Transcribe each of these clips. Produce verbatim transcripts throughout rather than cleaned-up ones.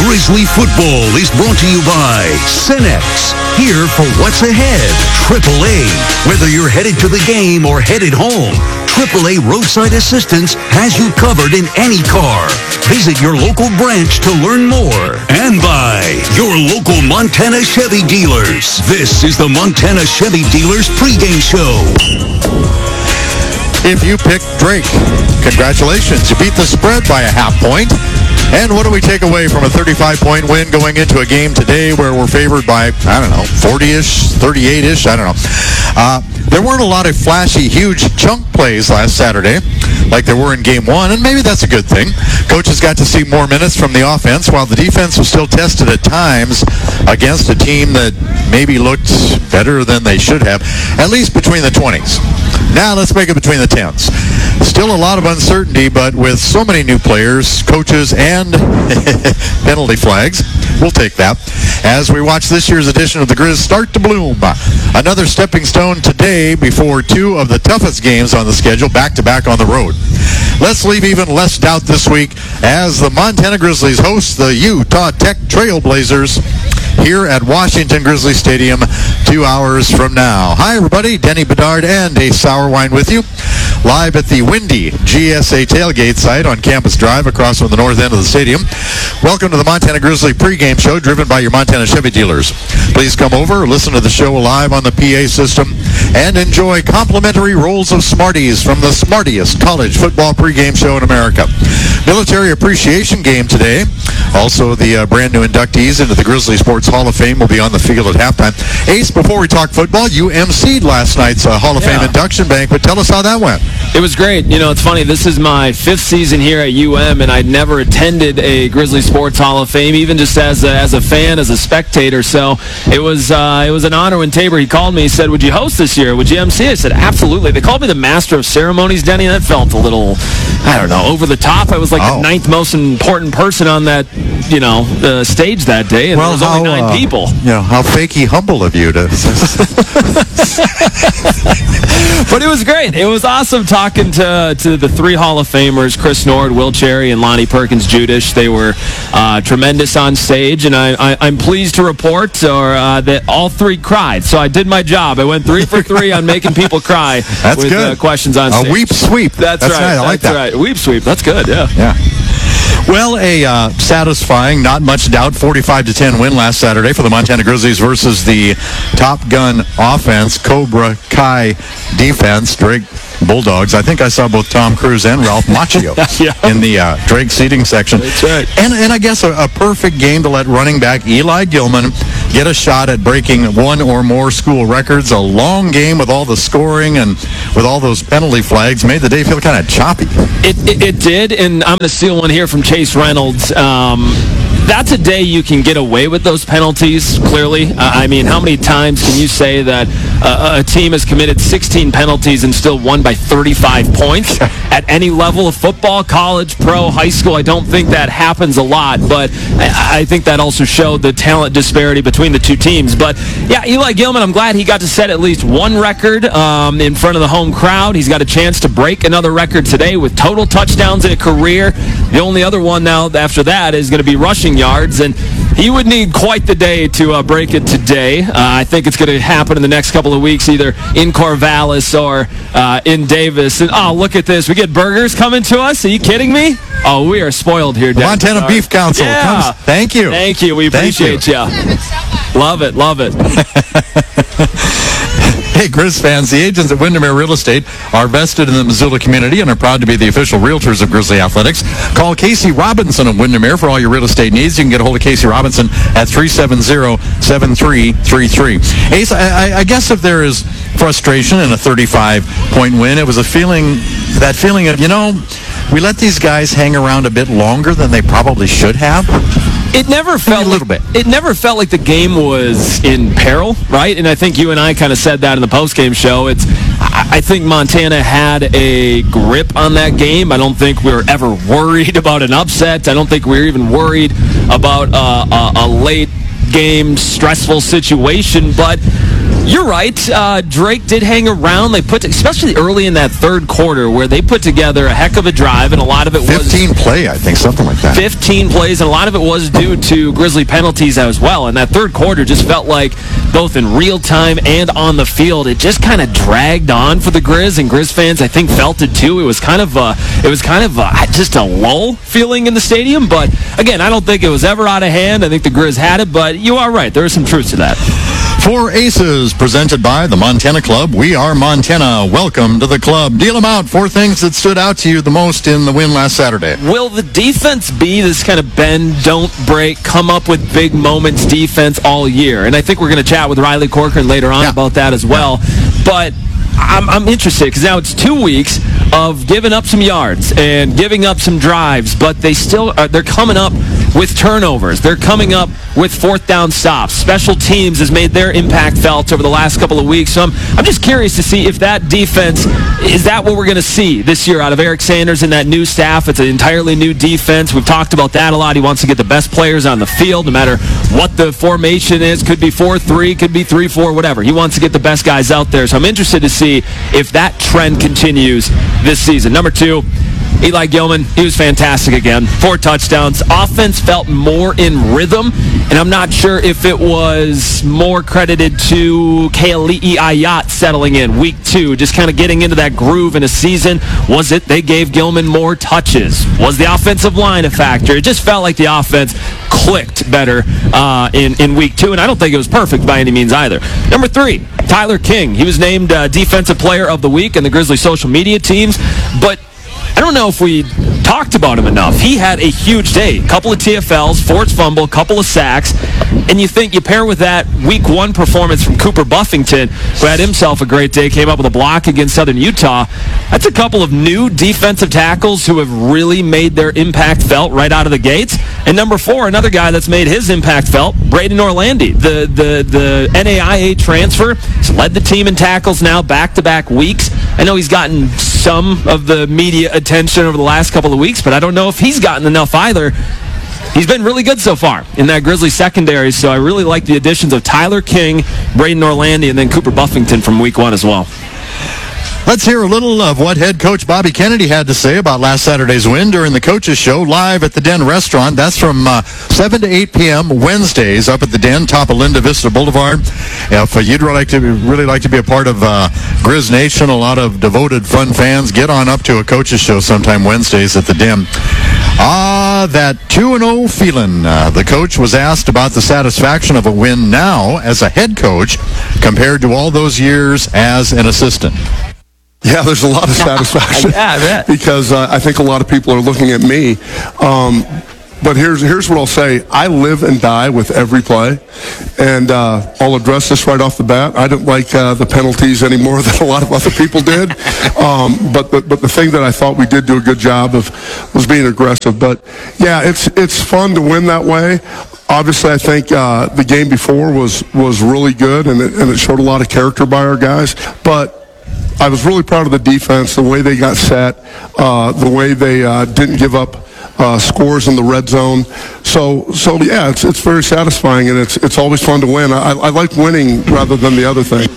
Grizzly football is brought to you by Cenex. Here for what's ahead. triple A. Whether you're headed to the game or headed home, triple A Roadside Assistance has you covered in any car. Visit your local branch to learn more. And by your local Montana Chevy dealers. This is the Montana Chevy Dealers pregame show. If you picked Drake, congratulations. You beat the spread by a half point. And what do we take away from a thirty-five point win going into a game today where we're favored by, I don't know, forty-ish, thirty-eight-ish, I don't know. Uh, there weren't a lot of flashy, huge chunk plays last Saturday like there were in game one, and maybe that's a good thing. Coaches got to see more minutes from the offense while the defense was still tested at times against a team that maybe looked better than they should have, at least between the twenties. Now let's make it between the tens. Still a lot of uncertainty, but with so many new players, coaches, and penalty flags, we'll take that. As we watch this year's edition of the Grizz start to bloom. Another stepping stone today before two of the toughest games on the schedule, back-to-back on the road. Let's leave even less doubt this week as the Montana Grizzlies host the Utah Tech Trailblazers here at Washington Grizzly Stadium two hours from now. Hi, everybody. Denny Bedard and Ace Sourwine with you. Live at the windy G S A tailgate site on Campus Drive across from the north end of the stadium. Welcome to the Montana Grizzly pregame show driven by your Montana Chevy dealers. Please come over, listen to the show live on the P A system, and enjoy complimentary rolls of Smarties from the smartiest college football pregame show in America. Military Appreciation Game today. Also, the uh, brand new inductees into the Grizzly Sports Hall of Fame will be on the field at halftime. Ace, before we talk football, you emceed last night's uh, Hall of yeah. Fame induction banquet. Tell us how that went. It was great. You know, it's funny. This is my fifth season here at U M, and I'd never attended a Grizzly Sports Hall of Fame, even just as a, as a fan, as a spectator. So it was uh, it was an honor when Tabor, he called me. He said, would you host this year? Would you M C? I said, absolutely. They called me the Master of Ceremonies, Denny, and that felt a little, I don't know, over the top. I was like oh. the ninth most important person on that, you know, uh, stage that day, and well, there was how, only nine uh, people. You know, how fakey humble of you to... But it was great. It was awesome talking to to the three Hall of Famers, Chris Nord, Will Cherry, and Lonnie Perkins-Judish. They were uh, tremendous on stage, and I, I, I'm pleased to report or, uh, that all three cried. So I did my job. I went three for three on making people cry That's with good. Uh, questions on stage. A weep sweep. That's, That's right. Nice. I like That's that. right. Weep sweep. That's good, yeah. Yeah. Well, a uh, satisfying, not much doubt, forty-five to ten win last Saturday for the Montana Grizzlies versus the Top Gun offense, Cobra Kai defense, Drake Bulldogs. I think I saw both Tom Cruise and Ralph Macchio yeah. in the uh, Drake seating section. That's right. And, and I guess a, a perfect game to let running back Eli Gilman get a shot at breaking one or more school records. A long game with all the scoring and with all those penalty flags made the day feel kind of choppy. It, it, it did, and I'm going to steal one here from Chase Reynolds. Um, that's a day you can get away with those penalties, clearly. Uh, I mean, how many times can you say that uh, a team has committed sixteen penalties and still won by thirty-five points at any level of football, college, pro, high school? I don't think that happens a lot, but I, I think that also showed the talent disparity between the two teams. But, yeah, Eli Gilman, I'm glad he got to set at least one record um, in front of the home crowd. He's got a chance to break another record today with total touchdowns in a career. The only other one now after that is going to be rushing yards, and he would need quite the day to uh, break it today. Uh, I think it's going to happen in the next couple of weeks, either in Corvallis or uh, in Davis. And oh, look at this. We get burgers coming to us. Are you kidding me? Oh, we are spoiled here, The Dennis. Montana Beef Council. Yeah. Comes. Thank you. Thank you. We Thank appreciate you. Love it. Love it. Hey, Grizz fans, the agents at Windermere Real Estate are vested in the Missoula community and are proud to be the official realtors of Grizzly Athletics. Call Casey Robinson of Windermere for all your real estate needs. You can get a hold of Casey Robinson at three seven zero, seven three three three. Ace, I, I guess if there is frustration in a thirty-five point win, it was a feeling, that feeling of, you know, we let these guys hang around a bit longer than they probably should have. It never felt a little like, bit. It never felt like the game was in peril, right? And I think you and I kind of said that in the postgame show. It's, I think Montana had a grip on that game. I don't think we were ever worried about an upset. I don't think we were even worried about uh, a, a late game stressful situation. But You're right. Uh, Drake did hang around. They put, especially early in that third quarter, where they put together a heck of a drive, and a lot of it was fifteen play, I think, something like that. fifteen plays, and a lot of it was due to Grizzly penalties as well. And that third quarter just felt like, both in real time and on the field, it just kind of dragged on for the Grizz, and Grizz fans, I think, felt it too. It was kind of a, it was kind of a, just a lull feeling in the stadium. But again, I don't think it was ever out of hand. I think the Grizz had it, but you are right. There is some truth to that. Four Aces, presented by the Montana Club. We are Montana. Welcome to the club. Deal them out. Four things that stood out to you the most in the win last Saturday. Will the defense be this kind of bend, don't break, come up with big moments defense all year? And I think we're going to chat with Riley Corcoran later on yeah. about that as well. Yeah. But I'm, I'm interested because now it's two weeks of giving up some yards and giving up some drives, but they still are, they're coming up with turnovers. They're coming up with fourth down stops. Special teams has made their impact felt over the last couple of weeks. So I'm, I'm just curious to see if that defense, is that what we're going to see this year out of Eric Sanders and that new staff? It's an entirely new defense. We've talked about that a lot. He wants to get the best players on the field, no matter what the formation is. Could be four three, could be three four, whatever. He wants to get the best guys out there. So I'm interested to see if that trend continues this season. Number two, Eli Gilman, he was fantastic again. Four touchdowns. Offense felt more in rhythm, and I'm not sure if it was more credited to Keali'i Ayat settling in week two, just kind of getting into that groove in a season. Was it they gave Gilman more touches? Was the offensive line a factor? It just felt like the offense clicked better uh, in, in week two, and I don't think it was perfect by any means either. Number three, Tyler King. He was named uh, Defensive Player of the Week in the Grizzly social media teams, but I don't know if we talked about him enough. He had a huge day. Couple of T F Ls, forced fumble, couple of sacks, and you think you pair with that week one performance from Cooper Buffington, who had himself a great day, came up with a block against Southern Utah. That's a couple of new defensive tackles who have really made their impact felt right out of the gates. And number four, another guy that's made his impact felt, Braden Orlandi, the the the N A I A transfer. He's led the team in tackles now back-to-back weeks. I know he's gotten some of the media attention over the last couple of weeks, but I don't know if he's gotten enough either. He's been really good so far in that Grizzly secondary, so I really like the additions of Tyler King, Braden Orlandi, and then Cooper Buffington from week one as well. Let's hear a little of what head coach Bobby Kennedy had to say about last Saturday's win during the Coaches Show live at the Den Restaurant. That's from uh, seven to eight p.m. Wednesdays up at the Den, top of Linda Vista Boulevard. If uh, you'd really like to really like to be a part of uh, Grizz Nation, a lot of devoted, fun fans, get on up to a Coaches Show sometime Wednesdays at the Den. Ah, that two and oh feeling. Uh, the coach was asked about the satisfaction of a win now as a head coach compared to all those years as an assistant. Yeah, there's a lot of satisfaction yeah, I bet. because uh, I think a lot of people are looking at me. Um, but here's here's what I'll say. I live and die with every play, and uh, I'll address this right off the bat. I didn't like uh, the penalties any more than a lot of other people did. Um, but, the, but the thing that I thought we did do a good job of was being aggressive. But, yeah, it's it's fun to win that way. Obviously, I think uh, the game before was, was really good, and it, and it showed a lot of character by our guys. But I was really proud of the defense, the way they got set, uh, the way they uh, didn't give up uh, scores in the red zone. So, so yeah, it's it's very satisfying, and it's it's always fun to win. I, I like winning rather than the other thing.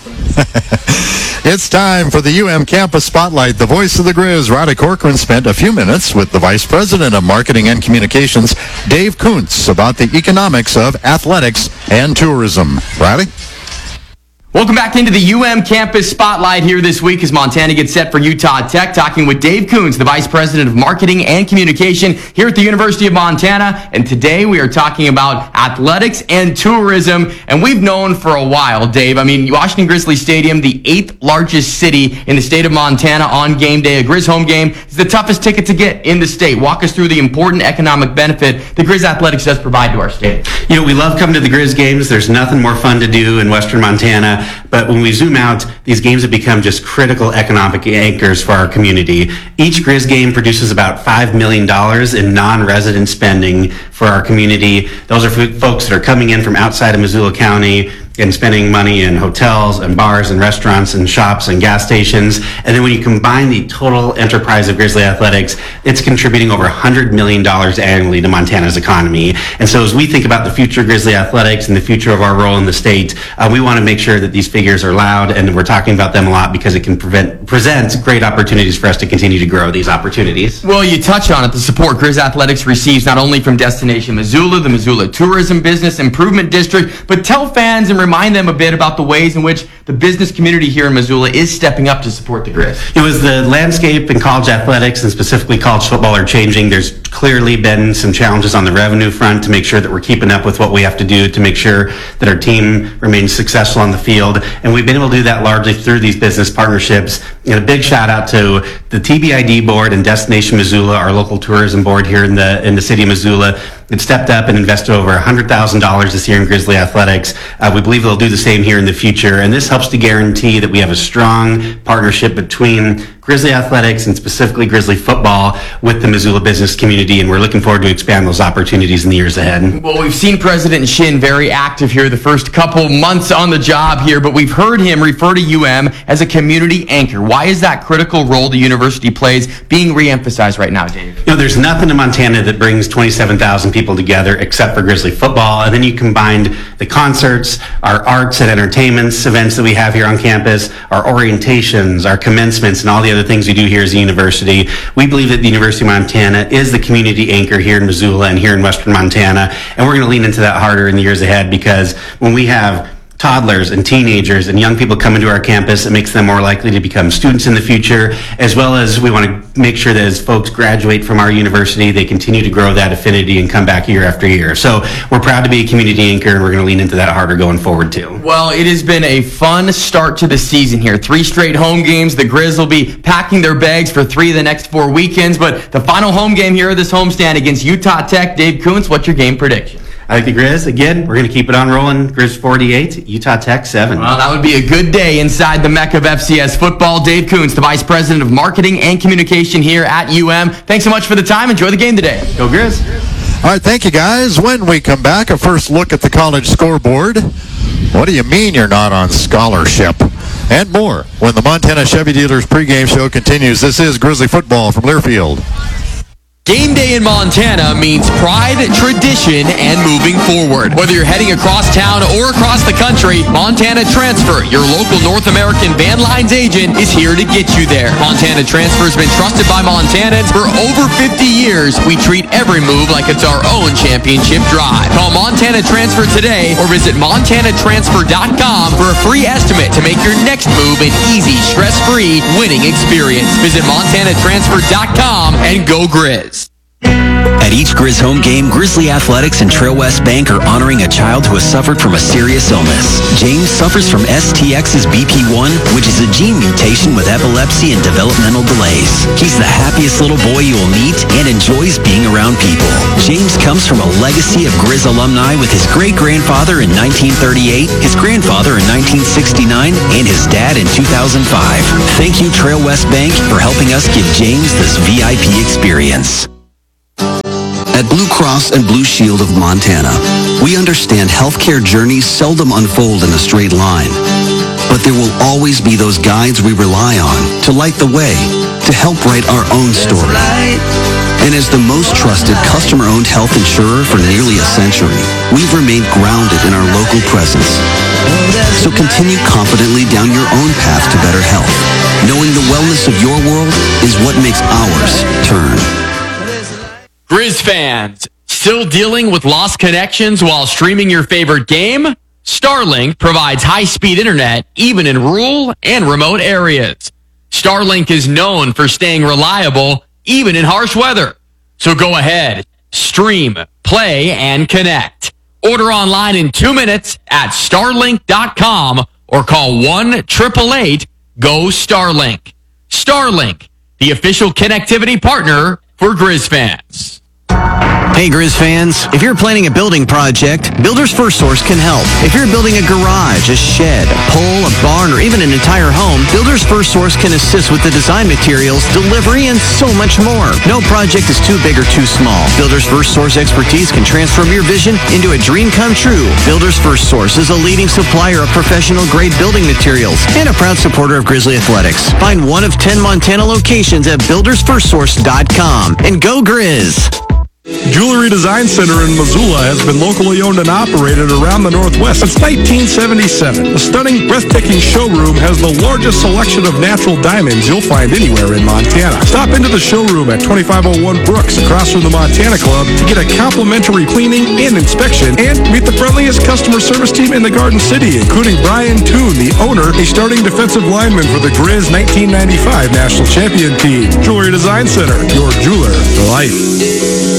It's time for the U M Campus Spotlight. The voice of the Grizz, Riley Corcoran, spent a few minutes with the Vice President of Marketing and Communications, Dave Kuntz, about the economics of athletics and tourism. Riley? Welcome back into the U M Campus Spotlight here this week as Montana gets set for Utah Tech, talking with Dave Kuntz, the Vice President of Marketing and Communication here at the University of Montana. And today we are talking about athletics and tourism. And we've known for a while, Dave, I mean, Washington Grizzly Stadium, the eighth largest city in the state of Montana on game day, a Grizz home game, is the toughest ticket to get in the state. Walk us through the important economic benefit the Grizz Athletics does provide to our state. You know, we love coming to the Grizz games. There's nothing more fun to do in Western Montana. But when we zoom out, these games have become just critical economic anchors for our community. Each Grizz game produces about five million dollars in non-resident spending for our community. Those are f- folks that are coming in from outside of Missoula County. and spending money in hotels and bars and restaurants and shops and gas stations. And then when you combine the total enterprise of Grizzly Athletics, it's contributing over one hundred million dollars annually to Montana's economy. And so as we think about the future of Grizzly Athletics and the future of our role in the state, uh, we want to make sure that these figures are loud, and we're talking about them a lot because it can prevent, present great opportunities for us to continue to grow these opportunities. Well, you touch on it. The support Grizz Athletics receives not only from Destination Missoula, the Missoula Tourism Business Improvement District, but tell fans and remind them a bit about the ways in which the business community here in Missoula is stepping up to support the Grizz. It was the landscape in college athletics and specifically college football are changing. There's clearly been some challenges on the revenue front to make sure that we're keeping up with what we have to do to make sure that our team remains successful on the field. And we've been able to do that largely through these business partnerships. And a big shout out to the T B I D board and Destination Missoula, our local tourism board here in the in the city of Missoula. It stepped up and invested over one hundred thousand dollars this year in Grizzly Athletics. Uh, we believe they'll do the same here in the future. And this helps to guarantee that we have a strong partnership between Grizzly Athletics and specifically Grizzly football with the Missoula business community. And we're looking forward to expand those opportunities in the years ahead. Well, we've seen President Shin very active here the first couple months on the job here, but we've heard him refer to U M as a community anchor. Why is that critical role the university plays being reemphasized right now, Dave? You know, there's nothing in Montana that brings twenty-seven thousand people together except for Grizzly football. And then you combined the concerts, our arts and entertainments events that we have here on campus, our orientations, our commencements, and all the other things we do here as a university. We believe that the University of Montana is the community anchor here in Missoula and here in Western Montana. And we're going to lean into that harder in the years ahead, because when we have toddlers and teenagers and young people come into our campus, it makes them more likely to become students in the future, as well as we want to make sure that as folks graduate from our university, they continue to grow that affinity and come back year after year. So we're proud to be a community anchor, and we're going to lean into that harder going forward too. Well, it has been a fun start to the season here. Three straight home games. The Grizz will be packing their bags for three of the next four weekends, but the final home game here of this homestand against Utah Tech. Dave Koontz, what's your game prediction? I like the Grizz. Again, we're going to keep it on rolling. Grizz forty-eight, Utah Tech seven. Well, that would be a good day inside the Mecca of F C S football. Dave Koontz, the Vice President of Marketing and Communication here at U M. Thanks so much for the time. Enjoy the game today. Go Grizz. All right, thank you, guys. When we come back, a first look at the college scoreboard. What do you mean you're not on scholarship? And more when the Montana Chevy Dealers pregame show continues. This is Grizzly football from Learfield. Game day in Montana means pride, tradition, and moving forward. Whether you're heading across town or across the country, Montana Transfer, your local North American Van Lines agent, is here to get you there. Montana Transfer has been trusted by Montanans for over fifty years. We treat every move like it's our own championship drive. Call Montana Transfer today or visit montana transfer dot com for a free estimate to make your next move an easy, stress-free winning experience. Visit montana transfer dot com and go Grizz. At each Grizz home game, Grizzly Athletics and Trail West Bank are honoring a child who has suffered from a serious illness. James suffers from S T X's B P one, which is a gene mutation with epilepsy and developmental delays. He's the happiest little boy you will meet and enjoys being around people. James comes from a legacy of Grizz alumni with his great-grandfather in nineteen thirty-eight, his grandfather in nineteen sixty-nine, and his dad in two thousand five. Thank you, Trail West Bank, for helping us give James this V I P experience. At Blue Cross and Blue Shield of Montana, we understand healthcare journeys seldom unfold in a straight line. But there will always be those guides we rely on to light the way, to help write our own story. And as the most trusted customer-owned health insurer for nearly a century, we've remained grounded in our local presence. So continue confidently down your own path to better health, knowing the wellness of your world is what makes ours turn. Grizz fans, still dealing with lost connections while streaming your favorite game? Starlink provides high-speed internet even in rural and remote areas. Starlink is known for staying reliable even in harsh weather. So go ahead, stream, play, and connect. Order online in two minutes at starlink dot com or call one eight eight eight, G O, Starlink. Starlink, the official connectivity partner for Grizz fans. Hey Grizz fans, if you're planning a building project, Builders First Source can help. If you're building a garage, a shed, a pole, a barn, or even an entire home, Builders First Source can assist with the design materials, delivery, and so much more. No project is too big or too small. Builders First Source expertise can transform your vision into a dream come true. Builders First Source is a leading supplier of professional-grade building materials and a proud supporter of Grizzly Athletics. Find one of ten Montana locations at builders first source dot com. And go Grizz! Jewelry Design Center in Missoula has been locally owned and operated around the Northwest since nineteen seventy-seven. The stunning, breathtaking showroom has the largest selection of natural diamonds you'll find anywhere in Montana. Stop into the showroom at twenty-five oh one Brooks across from the Montana Club to get a complimentary cleaning and inspection and meet the friendliest customer service team in the Garden City, including Brian Toon, the owner, a starting defensive lineman for the Grizz nineteen ninety-five National Champion team. Jewelry Design Center, your jeweler for life.